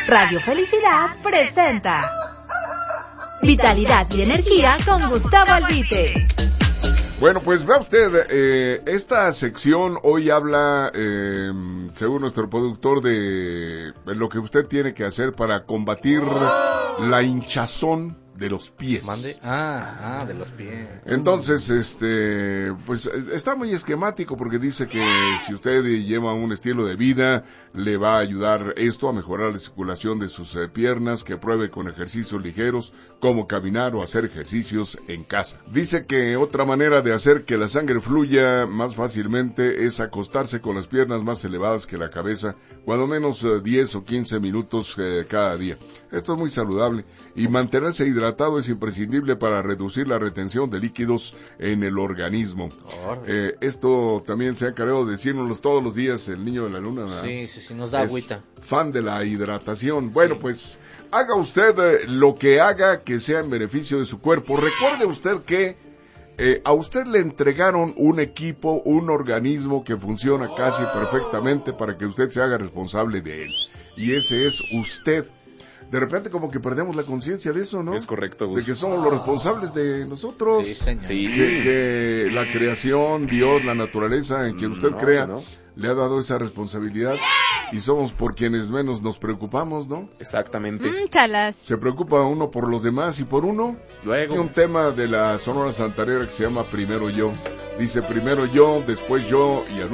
Radio Felicidad presenta Vitalidad y Energía con Gustavo Albite. Bueno, pues vea usted, esta sección hoy habla, según nuestro productor, de lo que usted tiene que hacer para combatir la hinchazón de los pies. ¿Mande? De los pies. Entonces, pues está muy esquemático porque dice que si usted lleva un estilo de vida, le va a ayudar esto a mejorar la circulación de sus piernas, que pruebe con ejercicios ligeros, como caminar o hacer ejercicios en casa. Dice que otra manera de hacer que la sangre fluya más fácilmente es acostarse con las piernas más elevadas que la cabeza, cuando menos 10 o 15 minutos cada día. Esto es muy saludable y mantenerse hidratado es imprescindible para reducir la retención de líquidos en el organismo. Esto también se ha encargado de decirnos todos los días el niño de la luna, ¿verdad? Sí, nos da agüita. Fan de la hidratación. Bueno, pues haga usted lo que haga que sea en beneficio de su cuerpo. Recuerde usted que a usted le entregaron un equipo, un organismo que funciona casi perfectamente para que usted se haga responsable de él. Y ese es usted. De repente como que perdemos la conciencia de eso, ¿no? Es correcto, Gus. De que somos los responsables de nosotros. Sí, señor. Sí. Que la creación, Dios, la naturaleza en quien usted crea, le ha dado esa responsabilidad y somos por quienes menos nos preocupamos, ¿no? Exactamente. Chalas. Se preocupa uno por los demás y por uno. Luego. Hay un tema de la Sonora Santanera que se llama Primero Yo. Dice primero yo, después yo y al